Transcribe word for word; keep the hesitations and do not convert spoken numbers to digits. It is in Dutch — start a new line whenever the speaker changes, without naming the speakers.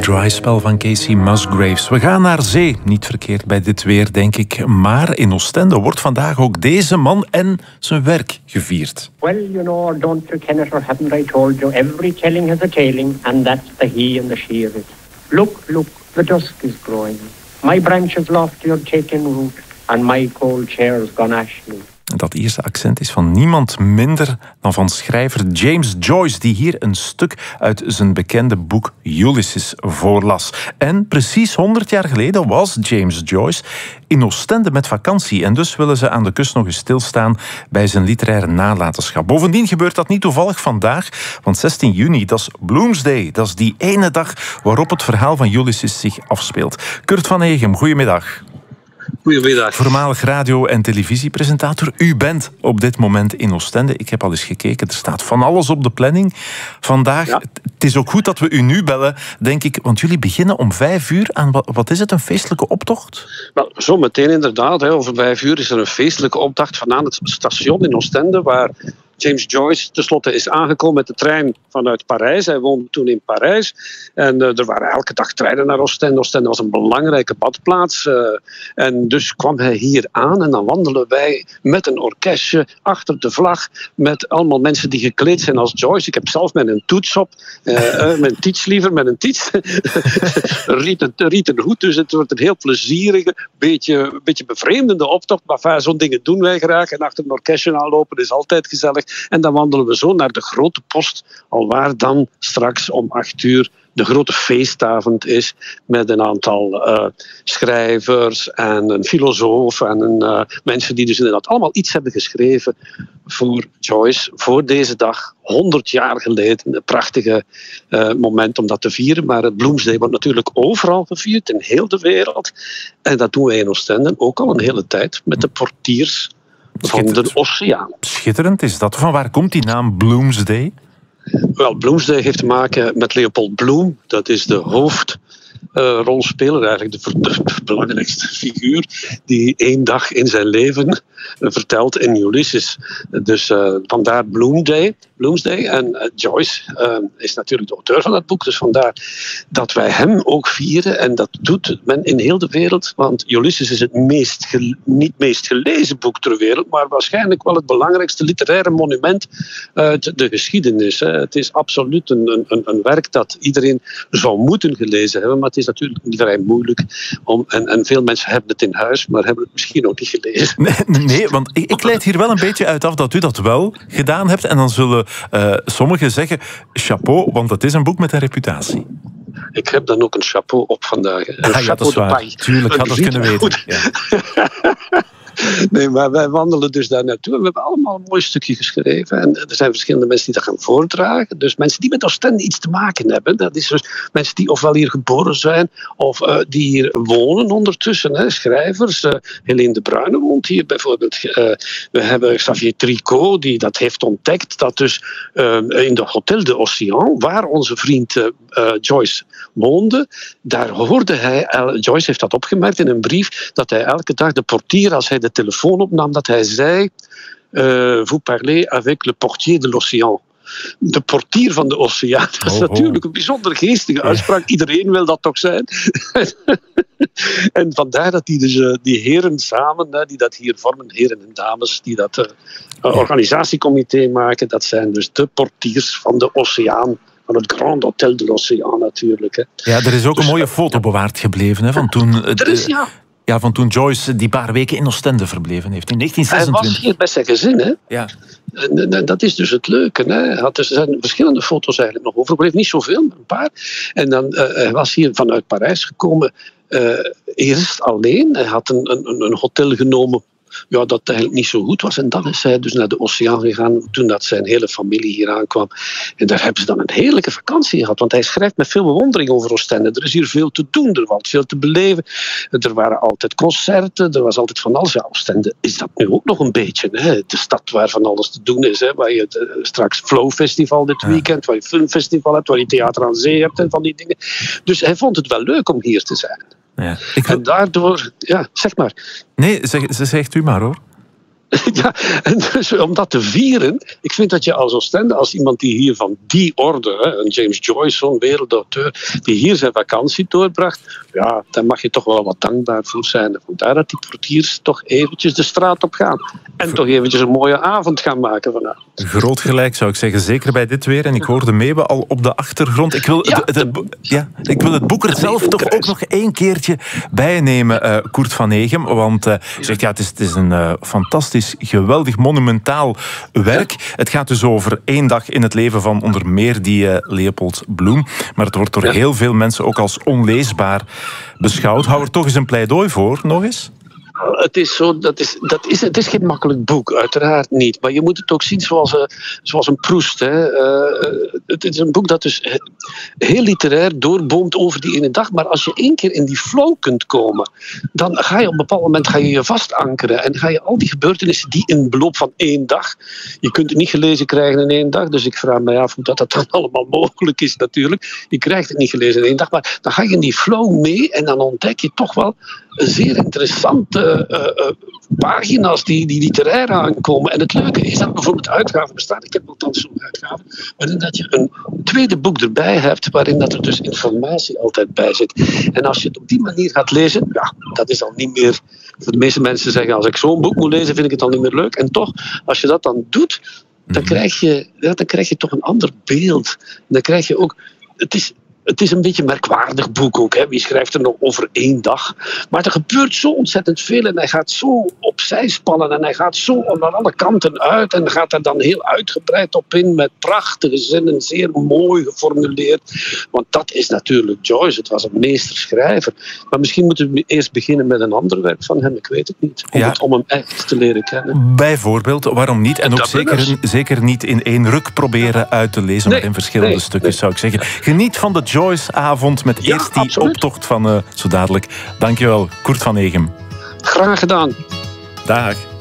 Dry Spell van Casey Musgraves. We gaan naar zee. Niet verkeerd bij dit weer, denk ik. Maar in Oostende wordt vandaag ook deze man en zijn werk gevierd.
Well, you know, don't you ken it or haven't I told you, every telling has a tailing, and that's the he and the she of it. Look, look, the dusk is growing. My branches lofty are taking root, and my cold chair's gone ashly.
Dat Ierse accent is van niemand minder dan van schrijver James Joyce, die hier een stuk uit zijn bekende boek Ulysses voorlas. En precies honderd jaar geleden was James Joyce in Oostende met vakantie. En dus willen ze aan de kust nog eens stilstaan bij zijn literaire nalatenschap. Bovendien gebeurt dat niet toevallig vandaag, want zestien juni, dat is Bloomsday. Dat is die ene dag waarop het verhaal van Ulysses zich afspeelt. Kurt van Egem, goedemiddag.
Goedemiddag.
Voormalig radio- en televisiepresentator. U bent op dit moment in Oostende. Ik heb al eens gekeken, er staat van alles op de planning vandaag. Ja. Het is ook goed dat we u nu bellen, denk ik, want jullie beginnen om vijf uur aan, wat is het, een feestelijke optocht?
Wel, zo meteen inderdaad. Hè. Over vijf uur is er een feestelijke optocht vandaan het station in Oostende, waar James Joyce tenslotte is aangekomen met de trein vanuit Parijs. Hij woonde toen in Parijs. En uh, er waren elke dag treinen naar Oostende. Oostende was een belangrijke badplaats. Uh, en dus kwam hij hier aan en dan wandelen wij met een orkestje achter de vlag met allemaal mensen die gekleed zijn als Joyce. Ik heb zelf met een toets op. Uh, uh, met een tiets liever, met een tiets. rieten, rieten hoed, dus het wordt een heel plezierige, beetje, beetje bevreemdende optocht. Maar enfin, zo'n dingen doen wij graag. En achter een orkestje aanlopen is altijd gezellig. En dan wandelen we zo naar de grote post, alwaar dan straks om acht uur de grote feestavond is met een aantal uh, schrijvers en een filosoof en een, uh, mensen die dus inderdaad allemaal iets hebben geschreven voor Joyce, voor deze dag, honderd jaar geleden. Een prachtige uh, moment om dat te vieren, maar het Bloomsday wordt natuurlijk overal gevierd, in heel de wereld. En dat doen wij in Oostende ook al een hele tijd met de portiers van de oceaan.
Schitterend is dat. Van waar komt die naam Bloomsday?
Wel, Bloomsday heeft te maken met Leopold Bloom. Dat is de hoofdrolspeler, uh, eigenlijk de, de, de belangrijkste figuur die één dag in zijn leven uh, vertelt in Ulysses. Dus uh, vandaar Bloomsday. Bloomsday. En uh, Joyce uh, is natuurlijk de auteur van dat boek, dus vandaar dat wij hem ook vieren. En dat doet men in heel de wereld, want Ulysses is het meest gel- niet meest gelezen boek ter wereld, maar waarschijnlijk wel het belangrijkste literaire monument uit de geschiedenis. Hè. Het is absoluut een, een, een werk dat iedereen zou moeten gelezen hebben, maar het is natuurlijk niet vrij moeilijk. Om, en, en veel mensen hebben het in huis, maar hebben het misschien ook niet gelezen.
Nee, nee want ik, ik leid hier wel een beetje uit af dat u dat wel gedaan hebt. En dan zullen uh, sommigen zeggen, chapeau, want het is een boek met een reputatie.
Ik heb dan ook een chapeau op vandaag. Een
ah, ja,
chapeau
dat is waar.
de
Tuurlijk, had dat kunnen weten. Ja.
Nee, maar wij wandelen dus daar naartoe. We hebben allemaal een mooi stukje geschreven. En er zijn verschillende mensen die dat gaan voordragen. Dus mensen die met Oostende iets te maken hebben. Dat is dus mensen die ofwel hier geboren zijn, of uh, die hier wonen ondertussen. Hè. Schrijvers. Uh, Helene de Bruyne woont hier bijvoorbeeld. Uh, we hebben Xavier Tricot, die dat heeft ontdekt. Dat dus uh, in de Hotel de Océan, waar onze vriend uh, uh, Joyce woonde, daar hoorde hij, uh, Joyce heeft dat opgemerkt in een brief, dat hij elke dag de portier, als hij de telefoon opnam, dat hij zei uh, vous parlez avec le portier de l'océan. De portier van de oceaan. Dat is oh, natuurlijk een bijzonder geestige uitspraak. Iedereen wil dat toch zijn. En vandaar dat die, dus, uh, die heren samen, uh, die dat hier vormen, heren en dames, die dat uh, uh, organisatiecomité maken, dat zijn dus de portiers van de oceaan. Van het Grand Hotel de l'Océan natuurlijk. Hè.
Ja, er is ook dus, een mooie foto bewaard gebleven hè, van toen. Uh,
er is, ja.
Ja, van toen Joyce die paar weken in Oostende verbleven heeft, in negentien zesentwintig.
Hij was hier met zijn gezin, hè?
Ja.
En, en dat is dus het leuke. Hè? Had, er zijn verschillende foto's eigenlijk nog overgebleven, niet zoveel, maar een paar. En dan, uh, hij was hier vanuit Parijs gekomen, uh, eerst alleen. Hij had een, een, een hotel genomen, ja, dat eigenlijk niet zo goed was. En dan is hij dus naar de Oceaan gegaan, toen dat zijn hele familie hier aankwam. En daar hebben ze dan een heerlijke vakantie gehad. Want hij schrijft met veel bewondering over Oostende. Er is hier veel te doen, er was veel te beleven. Er waren altijd concerten, er was altijd van alles. Ja, Oostende is dat nu ook nog een beetje. Hè? De stad waar van alles te doen is. Hè? Waar je het, uh, straks Flow Festival dit weekend, waar je filmfestival hebt, waar je theater aan zee hebt en van die dingen. Dus hij vond het wel leuk om hier te zijn.
Ja, ik wil...
En daardoor, ja, zeg maar.
Nee, zeg, zegt u maar hoor.
Ja, en dus om dat te vieren, ik vind dat je als Oostende, als iemand die hier van die orde, hè, een James Joyce, zo'n wereldauteur, die hier zijn vakantie doorbracht, ja, daar mag je toch wel wat dankbaar voor zijn. En vandaar dat die portiers toch eventjes de straat op gaan. En toch eventjes een mooie avond gaan maken vanavond.
Groot gelijk, zou ik zeggen. Zeker bij dit weer. En ik hoorde Meeuwen al op de achtergrond. Ik wil,
Ja,
het, het, ja, ik wil het boek er zelf toch ook nog één keertje bijnemen, uh, Koert van Egem. Want uh, je zegt, ja, het is, het is een uh, fantastisch, geweldig, monumentaal werk. Ja. Het gaat dus over één dag in het leven van onder meer die uh, Leopold Bloem. Maar het wordt door ja. heel veel mensen ook als onleesbaar beschouwd. Hou er toch eens een pleidooi voor, nog eens?
Het is, zo, dat is, dat is, het is geen makkelijk boek, uiteraard niet. Maar je moet het ook zien zoals, uh, zoals een Proust. Hè. Uh, het is een boek dat dus heel literair doorboomt over die ene dag. Maar als je één keer in die flow kunt komen, dan ga je op een bepaald moment ga je, je vastankeren. En ga je al die gebeurtenissen die in beloop van één dag... Je kunt het niet gelezen krijgen in één dag. Dus ik vraag me af hoe dat, dat dan allemaal mogelijk is natuurlijk. Je krijgt het niet gelezen in één dag. Maar dan ga je in die flow mee en dan ontdek je toch wel een zeer interessante Uh, uh, pagina's die, die literair aankomen. En het leuke is dat bijvoorbeeld uitgaven bestaan. Ik heb althans zo'n uitgave, waarin dat je een tweede boek erbij hebt, waarin dat er dus informatie altijd bij zit. En als je het op die manier gaat lezen, ja, dat is dan niet meer... Voor de meeste mensen zeggen, als ik zo'n boek moet lezen, vind ik het dan niet meer leuk. En toch, als je dat dan doet, dan krijg je, ja, dan krijg je toch een ander beeld. Dan krijg je ook... Het is, Het is een beetje een merkwaardig boek ook. Hè. Wie schrijft er nog over één dag? Maar er gebeurt zo ontzettend veel en hij gaat zo opzij spannen en hij gaat zo naar alle kanten uit en gaat er dan heel uitgebreid op in met prachtige zinnen, zeer mooi geformuleerd. Want dat is natuurlijk Joyce. Het was een meesterschrijver. Maar misschien moeten we eerst beginnen met een ander werk van hem. Ik weet het niet. Om, ja. het, om hem echt te leren kennen.
Bijvoorbeeld, waarom niet? En ook zeker, zeker niet in één ruk proberen uit te lezen, nee, maar in verschillende nee, stukjes nee. zou ik zeggen. Geniet van de Joyce-avond met ja, eerst die absoluut. optocht van uh, zo dadelijk. Dankjewel, Koert van Egem.
Graag gedaan.
Dag.